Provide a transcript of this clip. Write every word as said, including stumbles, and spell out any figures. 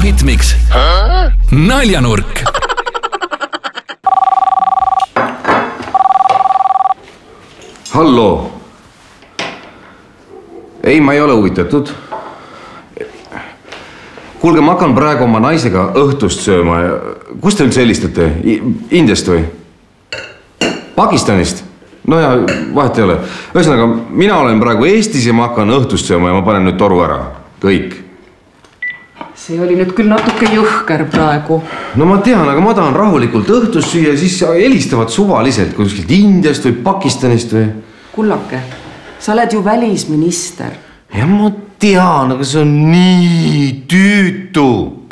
Hitmix. Naljanurk. Hallo. Ei, ma ei ole huvitatud. Kuulge, ma hakkan praegu oma naisega õhtust sööma. Kust te üldse helistate? Indiast või? Pakistanist? No ja, vahet ei ole. Ühesõnaga, mina olen praegu Eestis ja ma hakkan õhtust sööma ja ma panen nüüd toru ära. Kõik. See oli nüüd küll natuke jõhker praegu. No ma tean, aga ma tahan rahulikult õhtust süüa, siis helistavad suvaliselt kuskilt Indiast või Pakistanist või... Kullake, sa oled ju välisminister. Ja ma tean, aga see on nii tüütu.